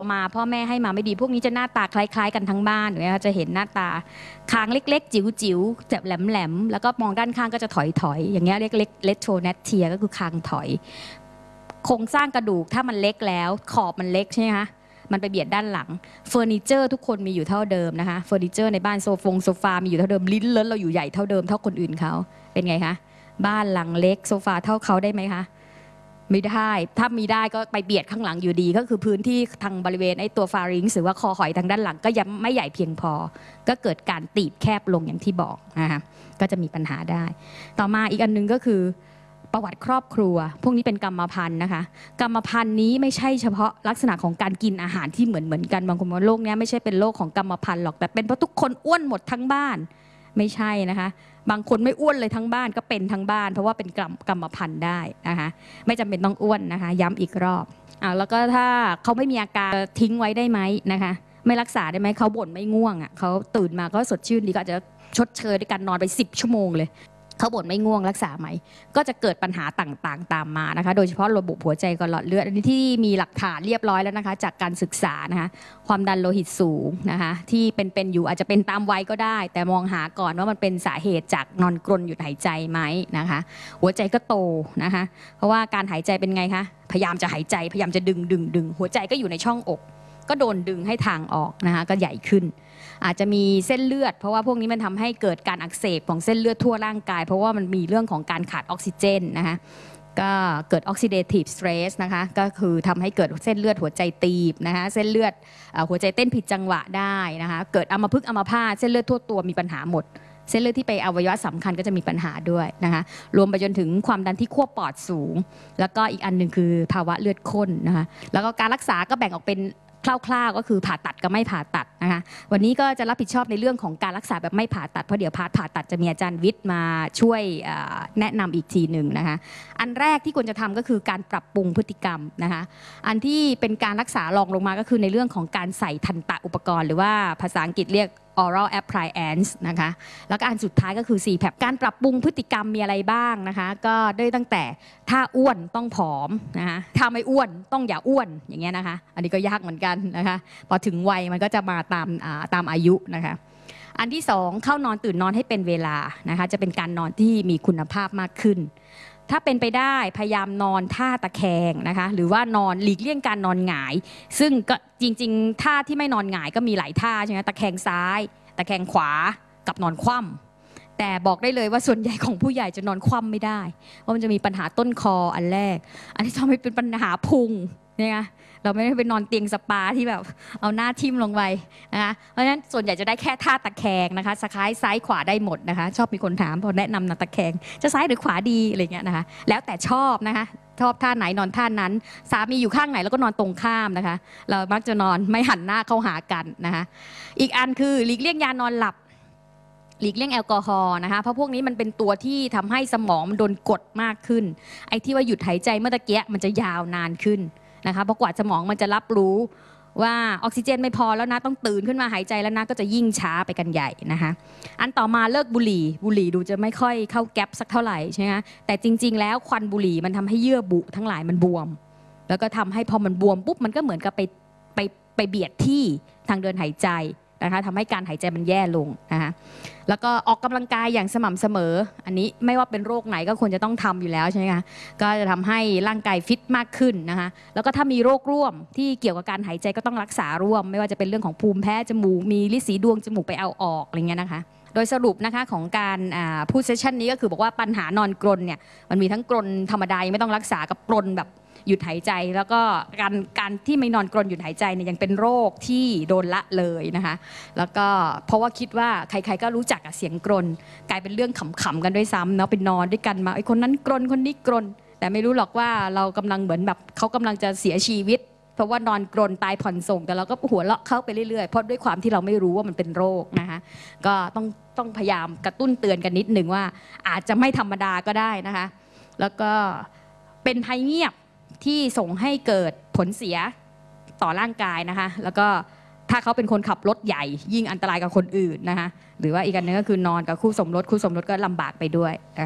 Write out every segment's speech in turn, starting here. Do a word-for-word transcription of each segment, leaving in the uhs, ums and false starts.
มาพ่อแม่ให้มาไม่ดีพวกนี้จะหน้าตาคล้ายๆกันทั้งบ้านหรือว่าจะเห็นหน้าตาคางเล็กๆจิ๋วๆแบบแหลมๆแล้วก็มองด้านข้างก็จะถอยๆอย่างเงี้ยเรียกเลโทเนเทียก็คือคางถอยโครงสร้างกระดูกถ้ามันเล็กแล้วขอบมันเล็กใช่ไหมคะมันไปเบียดด้านหลังเฟอร์นิเจอร์ทุกคนมีอยู่เท่าเดิมนะคะเฟอร์นิเจอร์ในบ้านโซฟงโซฟามีอยู่เท่าเดิมลิ้นเลิ้นเราอยู่ใหญ่เท่าเดิมเท่าคนอื่นเขาเป็นไงคะบ้านหลังเล็กโซฟาเท่าเขาได้ไหมคะไม่ได้ถ้ามีได้ก็ไปเบียดข้างหลังอยู่ดีก็คือพื้นที่ทางบริเวณไอ้ตัวฟาริงหรือว่าคอหอยทางด้านหลังก็ยังไม่ใหญ่เพียงพอก็เกิดการตีบแคบลงอย่างที่บอกนะคะก็จะมีปัญหาได้ต่อมาอีกอันนึงก็คือประวัติครอบครัวพวกนี้เป็นกรรมพันธุ์นะคะกรรมพันธุ์นี้ไม่ใช่เฉพาะลักษณะของการกินอาหารที่เหมือนเหมือนกันบางคนว่าโรคนี้ไม่ใช่เป็นโรคของกรรมพันธุ์หรอกแต่เป็นเพราะทุกคนอ้วนหมดทั้งบ้านไม่ใช่นะคะบางคนไม่อ้วนเลยทั้งบ้านก็เป็นทั้งบ้านเพราะว่าเป็นกรรมกรรมพันธุ์ได้นะคะไม่จำเป็นต้องอ้วนนะคะย้ำอีกรอบอ่าแล้วก็ถ้าเขาไม่มีอาการทิ้งไว้ได้ไหมนะคะไม่รักษาได้ไหมเขาบ่นไม่ง่วงอ่ะเขาตื่นมาก็สดชื่นดีก็อาจจะชดเชยด้วยการนอนไปสิบชั่วโมงเลยเขาบ่นไม่ง่วงรักษาไหมก็จะเกิดปัญหาต่างๆตามมานะคะโดยเฉพาะระบบหัวใจกับหลอดเลือดอันนี้ที่มีหลักฐานเรียบร้อยแล้วนะคะจากการศึกษานะคะความดันโลหิตสูงนะคะที่เป็นๆอยู่อาจจะเป็นตามวัยก็ได้แต่มองหาก่อนว่ามันเป็นสาเหตุจากนอนกรนหยุดหายใจไหมนะคะหัวใจก็โตนะคะเพราะว่าการหายใจเป็นไงคะพยายามจะหายใจพยายามจะดึงดึงดึงหัวใจก็อยู่ในช่องอกก็โดนดึงให้ทางออกนะคะก็ใหญ่ขึ้นอาจจะมีเส้นเลือดเพราะว่าพวกนี้มันทำให้เกิดการอักเสบของเส้นเลือดทั่วร่างกายเพราะว่ามันมีเรื่องของการขาดออกซิเจนนะคะก็เกิด oxidative stress นะคะก็คือทำให้เกิดเส้นเลือดหัวใจตีบนะคะเส้นเลือดหัวใจเต้นผิดจังหวะได้นะคะเกิดอัมพฤกษ์อัมพาตเส้นเลือดทั่วตัวมีปัญหาหมดเส้นเลือดที่ไปอวัยวะสำคัญก็จะมีปัญหาด้วยนะคะรวมไปจนถึงความดันที่ขั้วปอดสูงแล้วก็อีกอันหนึ่งคือภาวะเลือดข้นนะคะแล้วก็การรักษาก็แบ่งออกเป็นคร่าวๆก็คือผ่าตัดกับไม่ผ่าตัดนะคะวันนี้ก็จะรับผิดชอบในเรื่องของการรักษาแบบไม่ผ่าตัดเพราะเดี๋ยวพาร์ทผ่าตัดจะมีอาจารย์วิทย์มาช่วยแนะนำอีกทีหนึ่งนะคะอันแรกที่ควรจะทำก็คือการปรับปรุงพฤติกรรมนะคะอันที่เป็นการรักษารองลงมาก็คือในเรื่องของการใส่ทันตะอุปกรณ์หรือว่าภาษาอังกฤษเรียก oral appliance นะคะแล้วก็อันสุดท้ายก็คือ ซี แพป การปรับปรุงพฤติกรรมมีอะไรบ้างนะคะก็ได้ตั้งแต่ถ้าอ้วนต้องผอมนะคะถ้าไม่อ้วนต้องอย่าอ้วนอย่างเงี้ยนะคะอันนี้ก็ยากเหมือนกันนะคะพอถึงวัยมันก็จะมาตามตามอายุนะคะอันที่สองเข้านอนตื่นนอนให้เป็นเวลานะคะจะเป็นการนอนที่มีคุณภาพมากขึ้นถ้าเป็นไปได้พยายามนอนท่าตะแคงนะคะหรือว่านอนหลีกเลี่ยงการนอนหงายซึ่งก็จริงๆท่าที่ไม่นอนหงายก็มีหลายท่าใช่ไหมตะแคงซ้ายตะแคงขวากับนอนคว่ำแต่บอกได้เลยว่าส่วนใหญ่ของผู้ใหญ่จะนอนคว่ำไม่ได้เพราะมันจะมีปัญหาต้นคออันแรกอันที่สองไม่เป็นปัญหาพุงเนี่ยเราไม่ได้ไปนอนเตียงสปาที่แบบเอาหน้าทิ่มลงไปนะคะเพราะฉะนั้นส่วนใหญ่จะได้แค่ท่าตะแคงนะคะสะท้ายซ้ายขวาได้หมดนะคะชอบมีคนถามพอแนะนำนอนตะแคงจะซ้ายหรือขวาดีอะไรเงี้ยนะคะแล้วแต่ชอบนะคะชอบท่าไหนนอนท่านั้นสามีอยู่ข้างไหนแล้วก็นอนตรงข้ามนะคะเรามักจะนอนไม่หันหน้าเข้าหากันนะคะอีกอันคือหลีกเลี่ยงยานอนหลับหลีกเลี่ยงแอลกอฮอล์นะคะเพราะพวกนี้มันเป็นตัวที่ทำให้สมองมันโดนกดมากขึ้นไอ้ที่ว่าหยุดหายใจเมื่อตะเกียมันจะยาวนานขึ้นนะคะเพราะกว่าสมองมันจะรับรู้ว่าออกซิเจนไม่พอแล้วนะต้องตื่นขึ้นมาหายใจแล้วนะก็จะยิ่งช้าไปกันใหญ่นะคะอันต่อมาเลิกบุหรี่บุหรี่ดูจะไม่ค่อยเข้าแก๊ปสักเท่าไหร่ใช่ไหมแต่จริงๆแล้วควันบุหรี่มันทำให้เยื่อบุทั้งหลายมันบวมแล้วก็ทำให้พอมันบวมปุ๊บมันก็เหมือนกับไปไปไปเบียดที่ทางเดินหายใจนะคะทำให้การหายใจมันแย่ลงนะคะแล้วก็ออกกำลังกายอย่างสม่ำเสมออันนี้ไม่ว่าเป็นโรคไหนก็ควรจะต้องทำอยู่แล้วใช่ไหมคะก็จะทำให้ร่างกายฟิตมากขึ้นนะคะแล้วก็ถ้ามีโรคร่วมที่เกี่ยวกับการหายใจก็ต้องรักษาร่วมไม่ว่าจะเป็นเรื่องของภูมิแพ้จมูกมีฤทธิ์สีดวงจมูกไปเอาออกอะไรเงี้ยนะคะโดยสรุปนะคะของการพูดเซสชันนี้ก็คือบอกว่าปัญหานอนกรนเนี่ยมันมีทั้งกรนธรรมดาไม่ต้องรักษากับกรนแบบหยุดหายใจแล้วก็การการที่ไม่นอนกรนหยุดหายใจเนี่ยยังเป็นโรคที่โดนละเลยนะคะแล้วก็เพราะว่าคิดว่าใครๆก็รู้จักเสียงกรนกลายเป็นเรื่องขำๆกันด้วยซ้ำเนาะไปนอนด้วยกันมาไอ้คนนั้นกรนคนนี้กรนแต่ไม่รู้หรอกว่าเรากำลังเหมือนแบบเขากำลังจะเสียชีวิตเพราะว่านอนกรนตายผ่อนส่งแต่เราก็หัวเราะเข้าไปเรื่อยๆเพราะด้วยความที่เราไม่รู้ว่ามันเป็นโรคนะคะก็ต้องต้องพยายามกระตุ้นเตือนกันนิดหนึ่งว่าอาจจะไม่ธรรมดาก็ได้นะคะแล้วก็เป็นภัยเงียบที่ส่งให้เกิดผลเสียต่อร่างกายนะคะแล้วก็ถ้าเขาเป็นคนขับรถใหญ่ยิ่งอันตรายกับคนอื่นนะคะหรือว่าอีกอันนึงก็คือนอนกับคู่สมรสคู่สมรสก็ลำบากไปด้วยนะคะ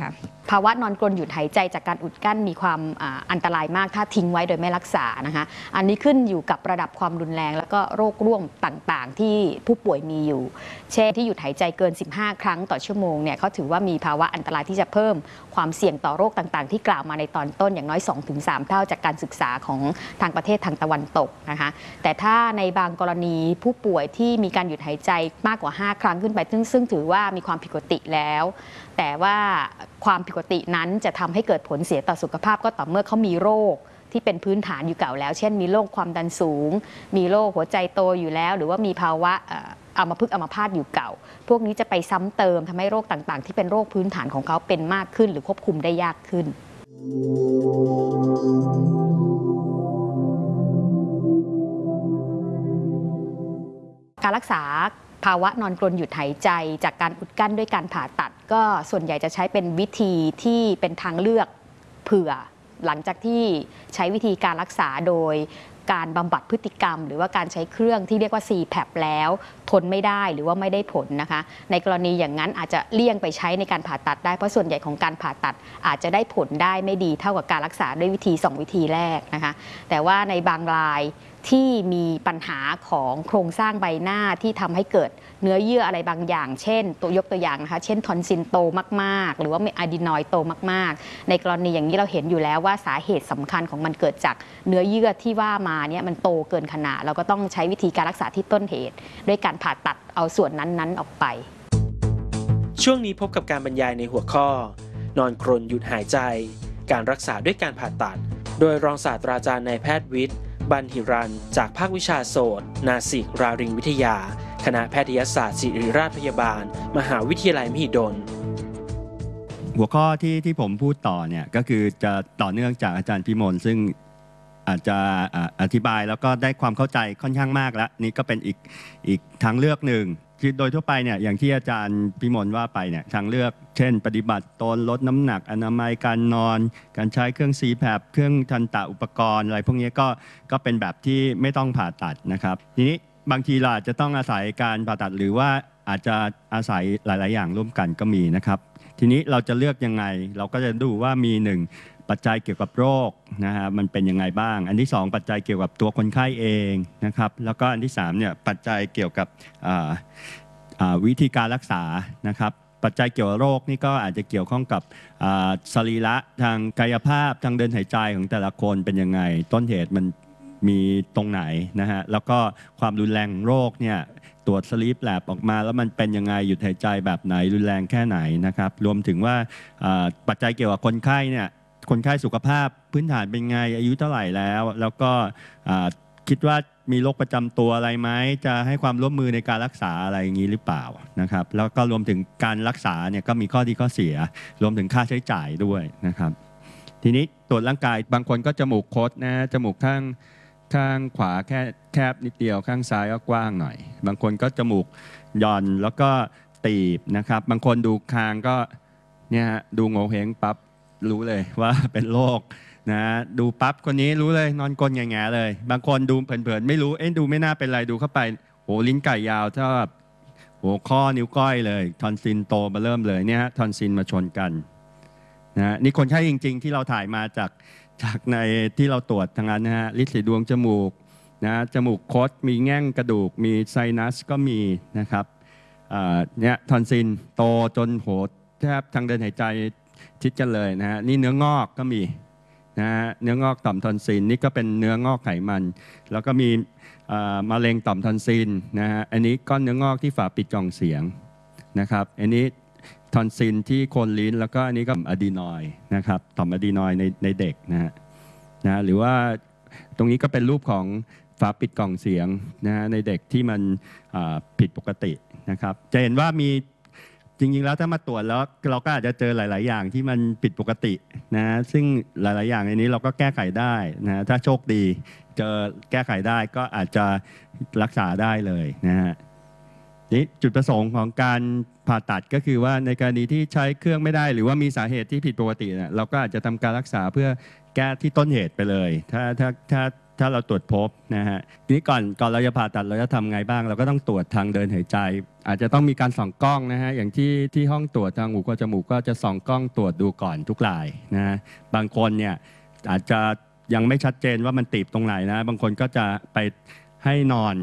ภาวะนอนกรนหยุดหายใจจากการอุดกั้นมีความอันตรายมากถ้าทิ้งไว้โดยไม่รักษานะคะอันนี้ขึ้นอยู่กับระดับความรุนแรงแล้วก็โรคร่วมต่างๆที่ผู้ป่วยมีอยู่เช่นที่หยุดหายใจเกินสิบห้าครั้งต่อชั่วโมงเนี่ยเขาถือว่ามีภาวะอันตรายที่จะเพิ่มความเสี่ยงต่อโรคต่างๆที่กล่าวมาในตอนต้นอย่างน้อย สองถึงสาม เท่าจากการศึกษาของทางประเทศทางตะวันตกนะคะแต่ถ้าในบางกรณีผู้ป่วยที่มีการหยุดหายใจมากกว่าห้าครั้งขึ้นไปซึ่งซึ่งถือว่ามีความผิดปกติแล้วแต่ว่าความผิดปกตินั้นจะทำให้เกิดผลเสียต่อสุขภาพก็ต่อเมื่อเขามีโรคที่เป็นพื้นฐานอยู่เก่าแล้วเช่นมีโรคความดันสูงมีโรคหัวใจโตอยู่แล้วหรือว่ามีภาวะอัมพฤกษ์อัมพาตอยู่เก่าพวกนี้จะไปซ้ำเติมทำให้โรคต่างๆที่เป็นโรคพื้นฐานของเขาเป็นมากขึ้นหรือควบคุมได้ยากขึ้นการรักษาภาวะนอนกรนหยุดหายใจจากการอุดกั้นด้วยการผ่าตัดก็ส่วนใหญ่จะใช้เป็นวิธีที่เป็นทางเลือกเผื่อหลังจากที่ใช้วิธีการรักษาโดยการบำบัดพฤติกรรมหรือว่าการใช้เครื่องที่เรียกว่า ซี แพ แล้วทนไม่ได้หรือว่าไม่ได้ผลนะคะในกรณีอย่างนั้นอาจจะเลี่ยงไปใช้ในการผ่าตัดได้เพราะส่วนใหญ่ของการผ่าตัดอาจจะได้ผลได้ไม่ดีเท่ากับการรักษาด้วยวิธีสองวิธีแรกนะคะแต่ว่าในบางรายที่มีปัญหาของโครงสร้างใบหน้าที่ทำให้เกิดเนื้อเยื่ออะไรบางอย่างเช่นตัวยกตัวอย่างนะคะเช่นทอนซิลโตมากๆหรือว่ามีอะดีนอยด์โตมากๆในกรณีอย่างนี้เราเห็นอยู่แล้วว่าสาเหตุสำคัญของมันเกิดจากเนื้อเยื่อที่ว่ามาเนี่ยมันโตเกินขนาดเราก็ต้องใช้วิธีการรักษาที่ต้นเหตุด้วยการผ่าตัดเอาส่วนนั้นๆออกไปช่วงนี้พบกับการบรรยายในหัวข้อนอนกรนหยุดหายใจการรักษาด้วยการผ่าตัดโดยรองศาสตราจารย์นายแพทย์วิทย์บันหิรันจากภาควิชาโสตนาสิกราริงวิทยาคณะแพทยศาสตร์ศิริราชพยาบาลมหาวิทยาลัยมหิดลหัวข้อที่ที่ผมพูดต่อเนี่ยก็คือจะต่อเนื่องจากอาจารย์พิมลซึ่งอาจจะอธิบายแล้วก็ได้ความเข้าใจค่อนข้างมากแล้วนี่ก็เป็นอีกอีกทางเลือกหนึ่งที่โดยทั่วไปเนี่ยอย่างที่อาจารย์พิมลว่าไปเนี่ยทางเลือกเช่นปฏิบัติตนลดน้ำหนักอนามัยการนอนการใช้เครื่อง ซี แพ เครื่องทันตะอุปกรณ์อะไรพวกนี้ก็ก็เป็นแบบที่ไม่ต้องผ่าตัดนะครับทีนี้บางทีเราอาจจะต้องอาศัยการผ่าตัดหรือว่าอาจจะอาศัยหลายๆอย่างร่วมกันก็มีนะครับทีนี้เราจะเลือกยังไงเราก็จะดูว่ามีหนึ่งปัจจัยเกี่ยวกับโรคนะฮะมันเป็นยังไงบ้างอันที่สองปัจจัยเกี่ยวกับตัวคนไข้เองนะครับแล้วก็อันที่สามเนี่ยปัจจัยเกี่ยวกับวิธีการรักษานะครับปัจจัยเกี่ยวกับโรคนี่ก็อาจจะเกี่ยวข้องกับสรีระทางกายภาพทางเดินหายใจของแต่ละคนเป็นยังไงต้นเหตุมันมีตรงไหนนะฮะแล้วก็ความรุนแรงโรคเนี่ยตรวจสลีปแลบออกมาแล้วมันเป็นยังไงหยุดหายใจแบบไหนรุนแรงแค่ไหนนะครับรวมถึงว่าปัจจัยเกี่ยวกับคนไข้เนี่ยคนไข้สุขภาพพื้นฐานเป็นไงอายุเท่าไหร่แล้วแล้วก็คิดว่ามีโรคประจำตัวอะไรไหมจะให้ความร่วมมือในการรักษาอะไรอย่างนี้หรือเปล่านะครับแล้วก็รวมถึงการรักษาเนี่ยก็มีข้อดีข้อเสียรวมถึงค่าใช้จ่ายด้วยนะครับทีนี้ตรวจร่างกายบางคนก็จมูกคดนะจมูกข้างข้างขวาแค่แคบนิดเดียวข้างซ้ายก็กว้างหน่อยบางคนก็จมูกหย่อนแล้วก็ตีบนะครับบางคนดูคางก็เนี่ยดูโงเ่เฮงปั๊บรู้เลยว่าเป็นโรคนะดูปั๊บคนนี้รู้เลยนอนกลนแง่ๆเลยบางคนดูเผินๆไม่รู้เอ๊ะดูไม่น่าเป็นไรดูเข้าไปโหลิ้นไก่ยาวเท่าแบบโหข้อนิ้วก้อยเลยทอนซิลโตมาเริ่มเลยเนี่ยทอนซิลมาชนกันนะนี่คนไข้จริงๆที่เราถ่ายมาจากจากในที่เราตรวจทางนั้นนะฮะลิดสีดวงจมูกนะจมูกคดมีแง่งกระดูกมีไซนัสก็มีนะครับเนี่ยทอนซิลโตจนโหแทบทางเดินหายใจชิดกันเลยนะฮะนี่เนื้องอกก็มีนะฮะเนื้องอกต่อมทอนซิลนี่ก็เป็นเนื้องอกไขมันแล้วก็มีมะเร็งต่อมทอนซิลนะฮะอันนี้ก้อนเนื้องอกที่ฝาปิดกล่องเสียงนะครับอันนี้ทอนซิลที่โคนลิ้นแล้วก็อันนี้ก็อะดีนอยด์นะครับต่อมอะดีนอยด์ในในเด็กนะฮะนะหรือว่าตรงนี้ก็เป็นรูปของฝาปิดกล่องเสียงนะฮะในเด็กที่มันผิดปกตินะครับจะเห็นว่ามีจริงๆแล้วถ้ามาตรวจแล้วเราก็อาจจะเจอหลายๆอย่างที่มันผิดปกตินะซึ่งหลายๆอย่างในนี้เราก็แก้ไขได้นะถ้าโชคดีเจอแก้ไขได้ก็อาจจะรักษาได้เลยนะฮะนี่จุดประสงค์ของการผ่าตัดก็คือว่าในกรณีที่ใช้เครื่องไม่ได้หรือว่ามีสาเหตุที่ผิดปกติเนี่ยเราก็อาจจะทำการรักษาเพื่อแก้ที่ต้นเหตุไปเลยถ้าถ้าถ้าถ้าเราตรวจพบนะฮะทีนี้ก่อนก่อนเราจะผ่าตัดเราจะทำไงบ้างเราก็ต้องตรวจทางเดินหายใจ อาจจะต้องมีการส่องกล้องนะฮะอย่างที่ที่ห้องตรวจทางหูคอจมูกก็จะส่องกล้องตรวจดูก่อนทุกรายนะฮะบางคนเนี่ยอาจจะยังไม่ชัดเจนว่ามันตีบตรงไหนนะบางคนก็จะไปให้นอน